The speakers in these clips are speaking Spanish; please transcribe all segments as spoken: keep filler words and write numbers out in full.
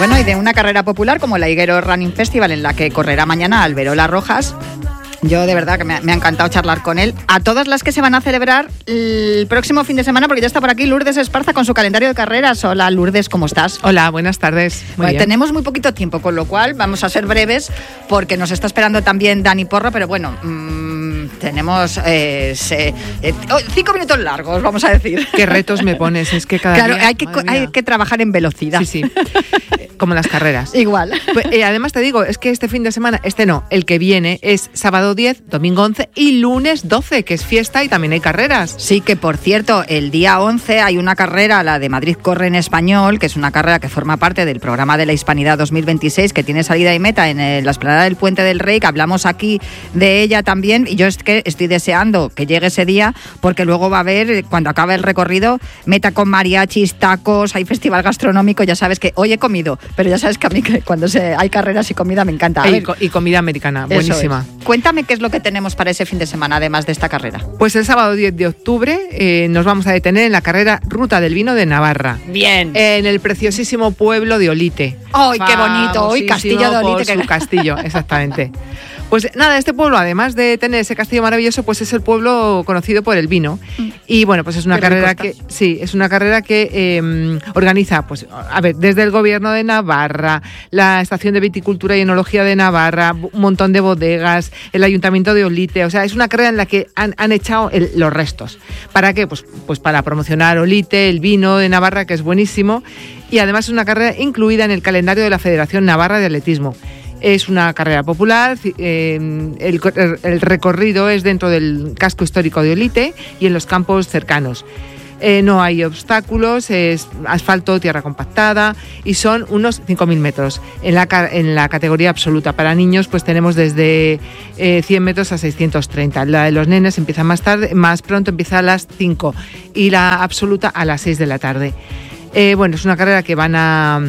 Bueno, y de una carrera popular como la Higuero Running Festival, en la que correrá mañana Alberola Rojas. Yo de verdad que me ha, me ha encantado charlar con él. A todas las que se van a celebrar el próximo fin de semana, porque ya está por aquí Lourdes Esparza con su calendario de carreras. Hola Lourdes, ¿cómo estás? Hola, buenas tardes. Muy bueno, bien. Tenemos muy poquito tiempo, con lo cual vamos a ser breves, porque nos está esperando también Dani Porro, pero bueno, mmm, tenemos eh, se, eh, cinco minutos largos, vamos a decir. ¿Qué retos me pones? Es que cada claro, día... hay que, hay que trabajar en velocidad. Sí, sí. Como las carreras. Igual. Pues, eh, además te digo, es que este fin de semana, este no, el que viene es sábado diez, domingo once y lunes doce, que es fiesta y también hay carreras. Sí, que por cierto, el día once hay una carrera, la de Madrid Corre en Español, que es una carrera que forma parte del programa de la Hispanidad dos mil veintiséis, que tiene salida y meta en el, la explanada del Puente del Rey, que hablamos aquí de ella también, y yo es que estoy deseando que llegue ese día, porque luego va a haber, cuando acabe el recorrido, meta con mariachis, tacos, hay festival gastronómico, ya sabes que hoy he comido, pero ya sabes que a mí que cuando se, hay carreras y comida me encanta. A y, ver, co- y comida americana, buenísima. Es. Cuéntame qué es lo que tenemos para ese fin de semana, además de esta carrera. Pues el sábado diez de octubre eh, nos vamos a detener en la carrera Ruta del Vino de Navarra. Bien. En el preciosísimo pueblo de Olite. ¡Ay, qué bonito! ¡Hoy Castillo de Olite! Por que... su castillo, exactamente. Pues nada, este pueblo, además de tener ese castillo maravilloso, pues es el pueblo conocido por el vino. Y bueno, pues es una Qué carrera que sí, es una carrera que eh, organiza, pues a ver, desde el gobierno de Navarra, la estación de viticultura y enología de Navarra, un montón de bodegas, el ayuntamiento de Olite. O sea, es una carrera en la que han, han echado el, los restos. ¿Para qué? Pues, pues para promocionar Olite, el vino de Navarra, que es buenísimo. Y además es una carrera incluida en el calendario de la Federación Navarra de Atletismo. Es una carrera popular, eh, el, el recorrido es dentro del casco histórico de Olite y en los campos cercanos. Eh, no hay obstáculos, es asfalto, tierra compactada y son unos cinco mil metros. En la, en la categoría absoluta para niños pues tenemos desde eh, cien metros a seiscientos treinta. La de los nenes empieza más tarde, más pronto, empieza a las cinco y la absoluta a las seis de la tarde. Eh, bueno, es una carrera que van a...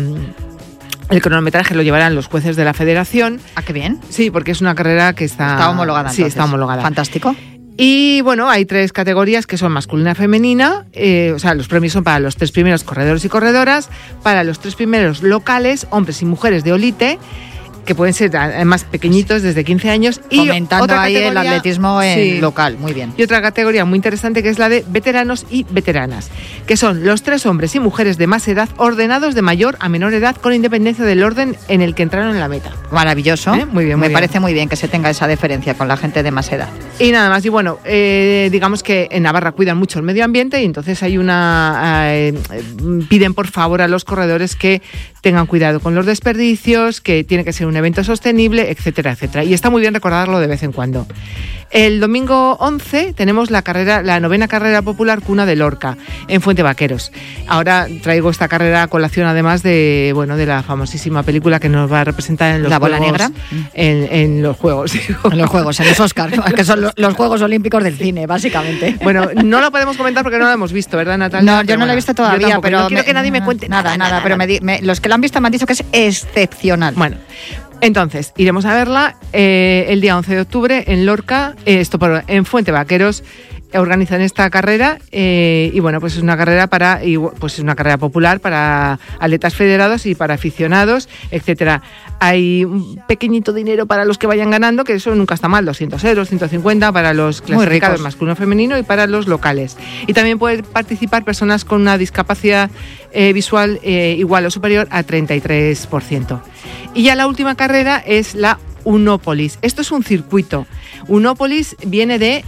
El cronometraje lo llevarán los jueces de la federación. ¿Ah, qué bien? Sí, porque es una carrera que está... Está homologada, Sí, entonces. está homologada. Fantástico. Y bueno, hay tres categorías que son masculina y femenina. Eh, o sea, los premios son para los tres primeros corredores y corredoras, para los tres primeros locales, hombres y mujeres de Olite, que pueden ser además pequeñitos, desde quince años. Y Fomentando otra ahí el atletismo en sí, local, muy bien. Y otra categoría muy interesante que es la de veteranos y veteranas, que son los tres hombres y mujeres de más edad ordenados de mayor a menor edad con independencia del orden en el que entraron en la meta. Maravilloso. ¿Eh? Muy bien, muy Me bien. parece muy bien que se tenga esa deferencia con la gente de más edad. Y nada más, y bueno, eh, digamos que en Navarra cuidan mucho el medio ambiente y entonces hay una... Eh, piden por favor a los corredores que tengan cuidado con los desperdicios, que tiene que ser un evento sostenible, etcétera, etcétera. Y está muy bien recordarlo de vez en cuando. El domingo once tenemos la carrera, la novena carrera popular Cuna de Lorca, en Fuente Vaqueros. Ahora traigo esta carrera a colación además de, bueno, de la famosísima película que nos va a representar en los ¿La bola Juegos, negra? En, en los Juegos. En los Juegos, en los Oscars, que son los, los Juegos Olímpicos del cine, básicamente. Bueno, no lo podemos comentar porque no lo hemos visto, ¿verdad, Natalia? No, yo Pero no lo he bueno, visto yo todavía, tampoco. pero No quiero me- que nadie me cuente nada, nada, pero me di- me- los que lo han visto me han dicho que es excepcional. Bueno, entonces, iremos a verla eh, el día once de octubre en Lorca, eh, esto por, en Fuente Vaqueros. Organizan esta carrera eh, y bueno, pues es una carrera para y, pues es una carrera popular para atletas federados y para aficionados, etcétera. Hay un pequeñito dinero para los que vayan ganando, que eso nunca está mal, doscientos euros, ciento cincuenta para los clasificados ricos. masculino femenino y para los locales. Y también pueden participar personas con una discapacidad eh, visual eh, igual o superior a treinta y tres por ciento. Y ya la última carrera es la Unópolis. Esto es un circuito. Unópolis viene de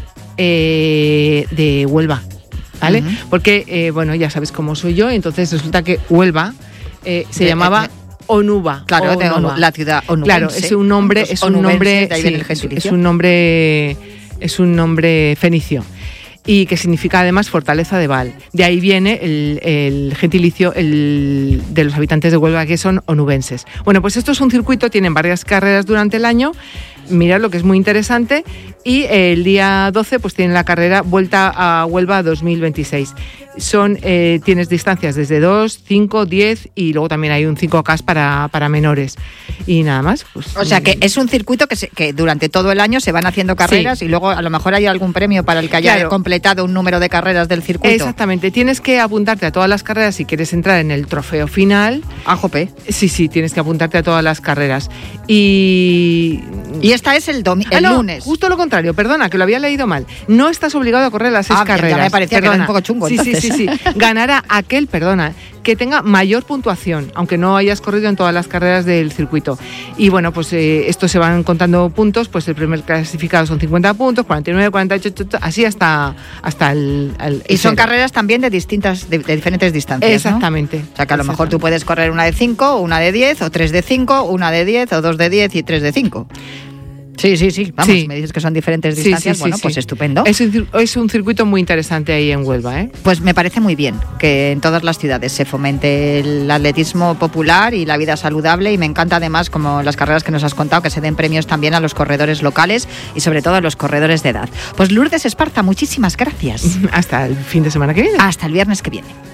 Eh, de Huelva, ¿vale? Uh-huh. Porque, eh, bueno, ya sabes cómo soy yo, entonces resulta que Huelva eh, se De- llamaba de- Onuba. Claro, de Onuba. Onu- la ciudad onubense. Claro, es un nombre, Los es un onubenses, nombre, de ahí sí, viene el es, gentilicio. es un nombre, es un nombre fenicio. Y que significa además fortaleza de Val. De ahí viene el, el gentilicio el, de los habitantes de Huelva, que son onubenses. Bueno, pues esto es un circuito, tienen varias carreras durante el año. mirad lo que es muy interesante. Y el día doce pues tienen la carrera Vuelta a Huelva dos mil veintiséis. Son, eh, tienes distancias desde dos, cinco, diez y luego también hay un cinco K para, para menores. Y nada más. Pues, o sea que es un circuito que, se, que durante todo el año se van haciendo carreras, sí. Y luego a lo mejor hay algún premio para el que haya claro. completado un número de carreras del circuito. Exactamente. Tienes que apuntarte a todas las carreras si quieres entrar en el trofeo final. Ah, jope. Sí, sí, tienes que apuntarte a todas las carreras. Y... Y esta es el, domi- el ah, no, lunes. Justo lo contrario, perdona, que lo había leído mal. No estás obligado a correr las seis ah, carreras. Ya me parecía perdona. Que era un poco chungo. Sí, entonces. sí, sí, sí. Ganará aquel, perdona, que tenga mayor puntuación, aunque no hayas corrido en todas las carreras del circuito. Y bueno, pues eh, estos se van contando puntos, pues el primer clasificado son cincuenta puntos, cuarenta y nueve, cuarenta y ocho, así hasta, hasta el, el... Y son carreras también de distintas, de, de diferentes distancias, exactamente. ¿no? O sea que a lo mejor tú puedes correr una de cinco, una de diez, o tres de cinco, una de diez, o dos de diez y tres de cinco. Sí, sí, sí. Vamos, sí. Me dices que son diferentes distancias. Sí, sí, bueno, sí, pues sí. Estupendo. Es un, es un circuito muy interesante ahí en Huelva, ¿eh? Pues me parece muy bien que en todas las ciudades se fomente el atletismo popular y la vida saludable, y me encanta además, como las carreras que nos has contado, que se den premios también a los corredores locales y sobre todo a los corredores de edad. Pues Lourdes Esparza, muchísimas gracias. Hasta el fin de semana que viene. Hasta el viernes que viene.